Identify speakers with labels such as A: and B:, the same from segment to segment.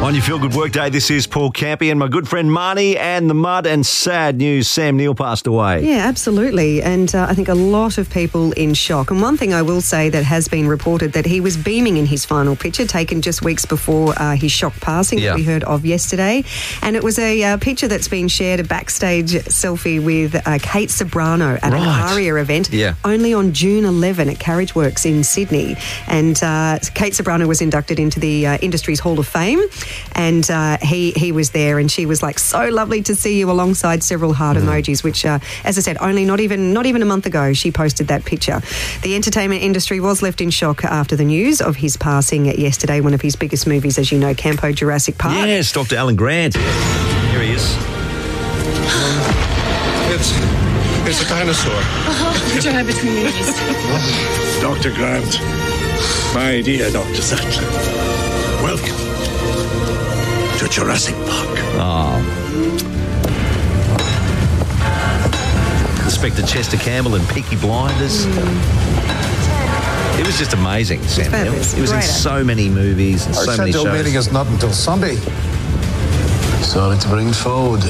A: On your Feel Good Workday, this is Paul Campy and my good friend Marnie, and the mud and sad news, Sam Neill passed away.
B: Yeah, absolutely. And I think a lot of people in shock. And one thing I will say that has been reported that he was beaming in his final picture, taken just weeks before his shock passing that we heard of yesterday. And it was a picture that's been shared, a backstage selfie with Kate Ceberano at an ARIA event only on June 11 at Carriage Works in Sydney. And Kate Ceberano was inducted into the Industry's Hall of Fame. And he was there, and she was like, so lovely to see you, alongside several heart emojis, which, as I said, only not even a month ago she posted that picture. The entertainment industry was left in shock after the news of his passing yesterday. One of his biggest movies, as you know, Campo Jurassic Park.
A: Yes, Dr. Alan Grant. Here he is.
C: It's a dinosaur.
D: Put your head between your knees.
C: Dr. Grant, my dear Dr. Sattler, welcome to Jurassic Park.
A: Inspector Chester Campbell and Peaky Blinders. It was just amazing, Sam Neill. He was in so many movies and so many shows.
E: Our meeting is not until Sunday. Sorry to bring forward.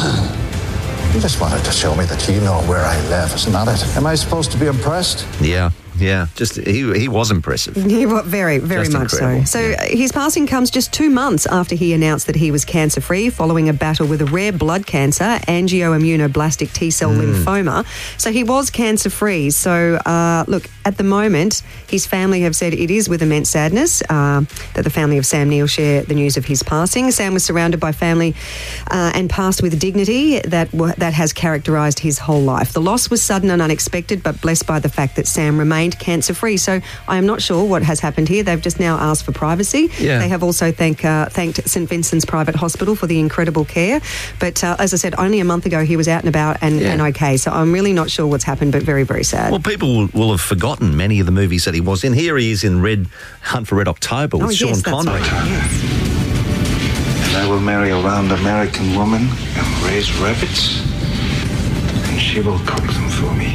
E: You just wanted to show me that you know where I live, isn't that it? Am I supposed to be impressed?
A: Yeah. Just he was impressive.
B: He was very just much incredible. So his passing comes just 2 months after he announced that he was cancer-free following a battle with a rare blood cancer, angioimmunoblastic T-cell lymphoma. So he was cancer-free. So, look, at the moment, his family have said it is with immense sadness that the family of Sam Neill share the news of his passing. Sam was surrounded by family and passed with dignity that has characterised his whole life. The loss was sudden and unexpected, but blessed by the fact that Sam remained cancer-free. So I am not sure what has happened here. They've just now asked for privacy. Yeah. They have also thanked St Vincent's Private Hospital for the incredible care. But as I said, only a month ago he was out and about and okay. So I'm really not sure what's happened, but very, very sad.
A: Well, people will have forgotten many of the movies that he was in. Here he is in Hunt for Red October with Sean Connery.
B: Right. Yes.
C: And I will marry a round American woman and raise rabbits, and she will cook them for me.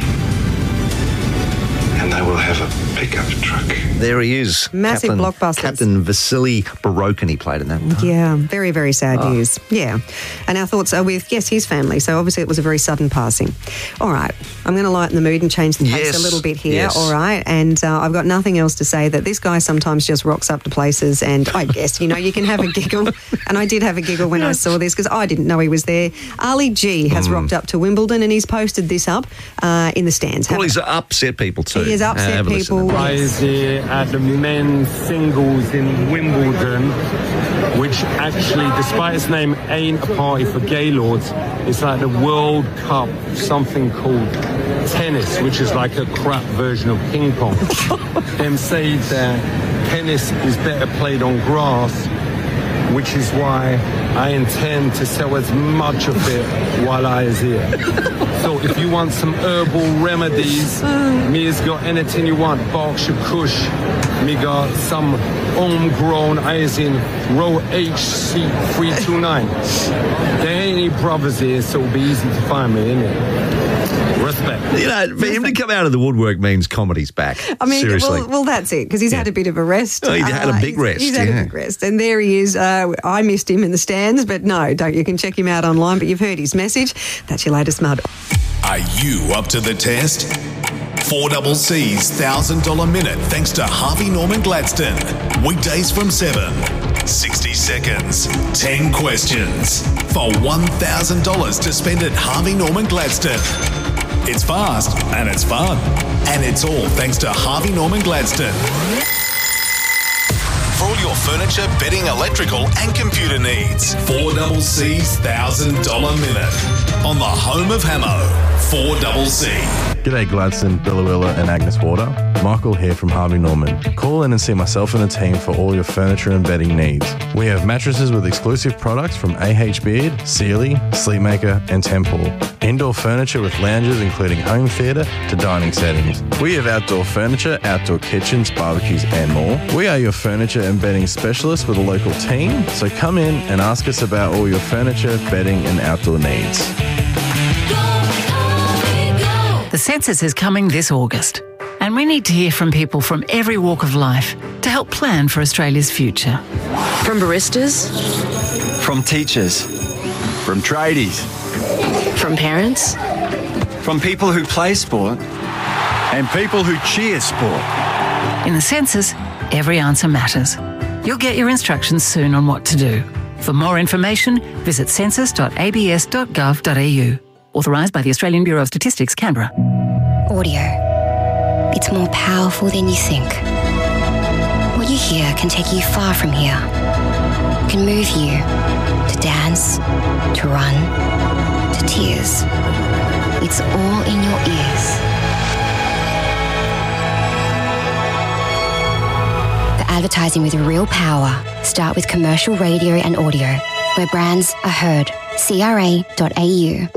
C: And I will have a pickup truck.
A: There he is.
B: Massive blockbusters.
A: Captain Vasily Barokin, he played in that.
B: Yeah, very, very sad news. Yeah. And our thoughts are with, his family. So obviously it was a very sudden passing. All right. I'm going to lighten the mood and change the pace a little bit here. Yes. All right. And I've got nothing else to say that this guy sometimes just rocks up to places, and I guess, you can have a giggle. And I did have a giggle when I saw this because I didn't know he was there. Ali G has rocked up to Wimbledon, and he's posted this up in the stands.
A: Well, he's upset people too.
B: He has upset people.
F: At the men's singles in Wimbledon, which actually, despite its name, ain't a party for gaylords. It's like the World Cup, something called tennis, which is like a crap version of ping pong. Them say that tennis is better played on grass, which is why I intend to sell as much of it while I is here. So if you want some herbal remedies, me has got anything you want. Berkshire Kush, me got some homegrown in Row HC 329. There ain't any brothers here, so it'll be easy to find me, innit? Respect.
A: For him to come out of the woodwork means comedy's back.
B: I mean,
A: seriously.
B: Well, that's it, because he's had a bit of a rest.
A: Oh, he had a big rest.
B: He's had a big rest. And there he is. I missed him in the stands, but no, don't. You can check him out online, but you've heard his message. That's your latest mud.
G: Are you up to the test? 4CC's $1,000 minute thanks to Harvey Norman Gladstone. Weekdays from 7. 60 seconds, 10 questions for $1,000 to spend at Harvey Norman Gladstone. It's fast and it's fun. And it's all thanks to Harvey Norman Gladstone. For all your furniture, bedding, electrical and computer needs. 4CC's $1,000 minute. On the home of Hamo, 4CC.
H: G'day Gladstone, Billawilla and Agnes Water. Michael here from Harvey Norman. Call in and see myself and the team for all your furniture and bedding needs. We have mattresses with exclusive products from AH Beard, Sealy, Sleepmaker and Temple. Indoor furniture with lounges including home theatre to dining settings. We have outdoor furniture, outdoor kitchens, barbecues and more. We are your furniture and bedding specialists with a local team, so come in and ask us about all your furniture, bedding and outdoor needs.
I: The census is coming this August, and we need to hear from people from every walk of life to help plan for Australia's future.
D: From baristas.
J: From teachers. From tradies.
D: From parents.
J: From people who play sport. And people who cheer sport.
I: In the census, every answer matters. You'll get your instructions soon on what to do. For more information, visit census.abs.gov.au. Authorised by the Australian Bureau of Statistics, Canberra.
K: Audio. It's more powerful than you think. What you hear can take you far from here. Can move you to dance, to run, to tears. It's all in your ears. The advertising with real power. Start with commercial radio and audio, where brands are heard. CRA.au.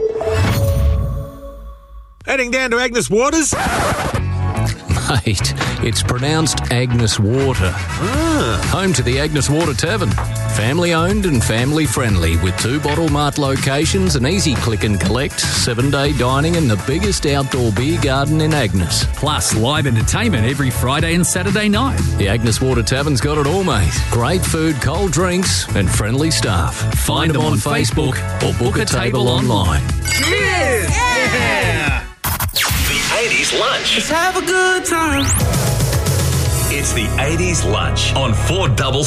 L: Heading down to Agnes Waters?
M: Mate, it's pronounced Agnes Water. Home to the Agnes Water Tavern. Family owned and family friendly with 2 Bottle Mart locations, an easy click and collect, 7-day dining and the biggest outdoor beer garden in Agnes.
N: Plus live entertainment every Friday and Saturday night.
M: The Agnes Water Tavern's got it all, mate. Great food, cold drinks and friendly staff. Find them on Facebook or book a table online.
L: Cheers! Yeah!
G: The 80s Lunch.
L: Let's have a good time.
G: It's the 80s Lunch on 4CC.